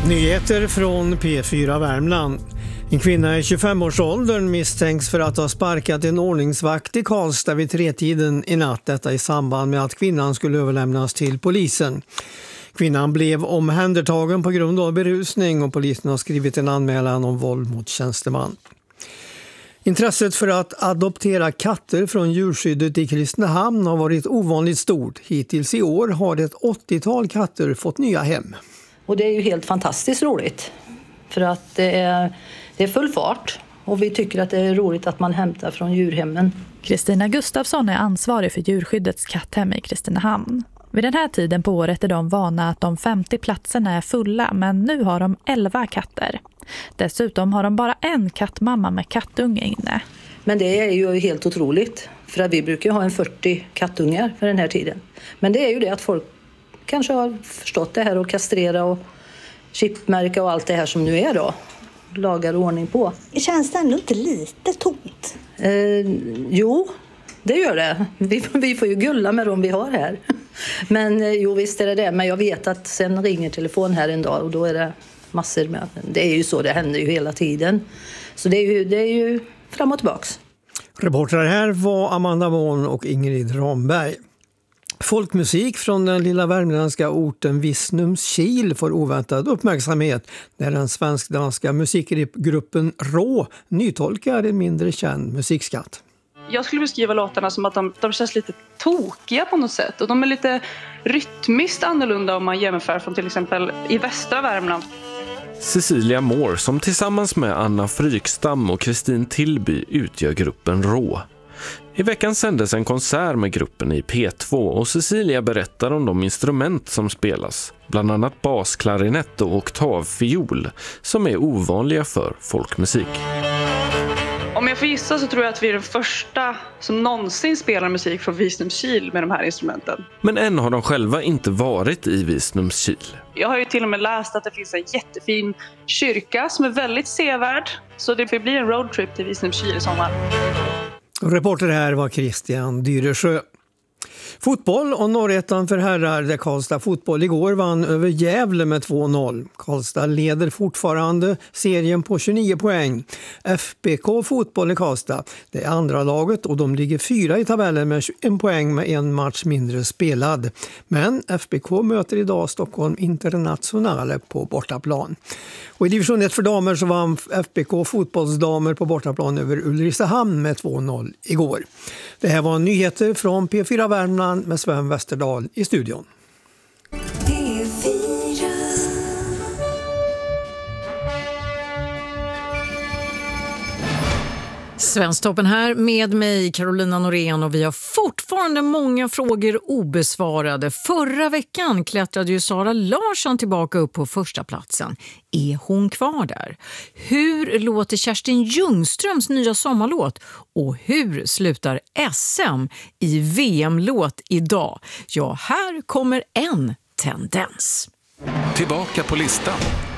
Nyheter från P4 Värmland. En kvinna i 25-årsåldern misstänks för att ha sparkat en ordningsvakt i Karlstad vid 3-tiden i natt. Detta i samband med att kvinnan skulle överlämnas till polisen. Kvinnan blev omhändertagen på grund av berusning och polisen har skrivit en anmälan om våld mot tjänsteman. Intresset för att adoptera katter från djurskyddet i Kristinehamn har varit ovanligt stort. Hittills i år har ett 80-tal katter fått nya hem. Och det är ju helt fantastiskt roligt för att det är full fart och vi tycker att det är roligt att man hämtar från djurhemmen. Kristina Gustafsson är ansvarig för djurskyddets katthem i Kristinehamn. Vid den här tiden på året är de vana att de 50 platserna är fulla, men nu har de 11 katter. Dessutom har de bara en kattmamma med kattunge inne. Men det är ju helt otroligt för att vi brukar ha en 40 kattungar för den här tiden. Men det är ju det att folk kanske har förstått det här och kastrera och chipmärka och allt det här som nu är då. Lagar ordning på. Känns det ändå inte lite tomt? Jo, det gör det. Vi får ju gulla med dem vi har här. Men jo, visst är det. Men jag vet att sen ringer telefon här en dag och då är det massor med. Det är ju så, det händer ju hela tiden. Så det är ju fram och tillbaks. Reportrar här var Amanda Mån och Ingrid Ramberg. Folkmusik från den lilla värmländska orten Visnumskil får oväntad uppmärksamhet när den svensk-danska musikgruppen Rå nytolkar en mindre känd musikskatt. Jag skulle beskriva låtarna som att de känns lite tokiga på något sätt. Och de är lite rytmiskt annorlunda om man jämför från till exempel i västra Värmland. Cecilia Moore som tillsammans med Anna Frykstam och Kristin Tillby utgör gruppen Rå. I veckan sändes en konsert med gruppen i P2 och Cecilia berättar om de instrument som spelas. Bland annat basklarinett och oktavfiol som är ovanliga för folkmusik. Om jag får gissa så tror jag att vi är den första som någonsin spelar musik från Visnumskil med de här instrumenten. Men än har de själva inte varit i Visnumskil. Jag har ju till och med läst att det finns en jättefin kyrka som är väldigt sevärd. Så det blir en roadtrip till Visnumskil i sommar. Reporter här var Christian Dyresjö. Fotboll och Norrettan för herrar där Karlstad fotboll igår vann över Gävle med 2-0. Karlstad leder fortfarande serien på 29 poäng. FBK fotboll i Karlstad, det är andra laget och de ligger 4 i tabellen med 21 poäng med en match mindre spelad. Men FBK möter idag Stockholm Internationale på bortaplan. Och i division 1 för damer så vann FBK fotbollsdamer på bortaplan över Ulricehamn med 2-0 igår. Det här var nyheter från P4 Värmland med Sven Westerdahl i studion. Svensktoppen här med mig, Carolina Norén, och vi har fortfarande många frågor obesvarade. Förra veckan klättrade ju Sara Larsson tillbaka upp på första platsen. Är hon kvar där? Hur låter Kerstin Ljungströms nya sommarlåt? Och hur slutar SM i VM-låt idag? Ja, här kommer en tendens. Tillbaka på listan.